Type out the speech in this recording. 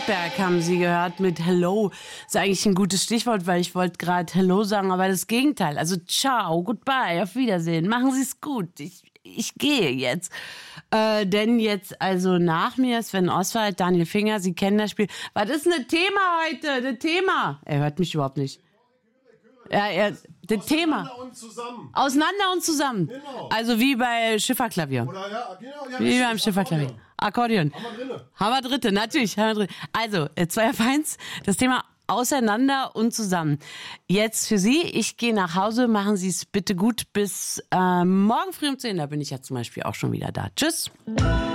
Friedberg haben Sie gehört mit Hello. Ist eigentlich ein gutes Stichwort, weil ich wollte gerade Hello sagen, aber das Gegenteil. Also ciao, goodbye, auf Wiedersehen. Machen Sie es gut. Ich gehe jetzt. Denn jetzt also nach mir Sven Oswald, Daniel Finger, Sie kennen das Spiel. Was ist denn das Thema heute? Das Thema. Er hört mich überhaupt nicht. Ja, das Thema. Auseinander und zusammen. Auseinander und zusammen. Genau. Also wie bei Schifferklavier. Oder ja, genau. Ja, Wie beim Schifferklavier. Akkordeon. Haben wir Dritte, natürlich. Haben wir Dritte. Also, 2 auf 1, das Thema auseinander und zusammen. Jetzt für Sie, ich gehe nach Hause, machen Sie es bitte gut bis morgen früh um 10, da bin ich ja zum Beispiel auch schon wieder da. Tschüss.